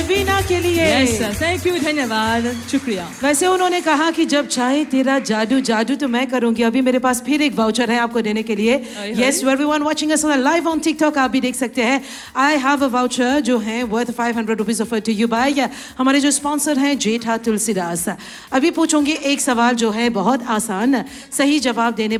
वीना के लिए। Yes sir, thank you, धन्यवाद, शुक्रिया। वैसे उन्होंने कहा कि जब चाहे तेरा जादू जादू तो मैं करूंगी। अभी मेरे पास फिर एक वाउचर है आपको देने के लिए। Yes, everyone watching us live on TikTok, आप भी देख सकते हैं। आई हैव अ वाउचर जो है worth 500 rupees offer to you bye हमारे जो स्पॉन्सर हैं जेठा तुलसीदास। अभी पूछूंगी एक सवाल जो है बहुत आसान, सही जवाब देने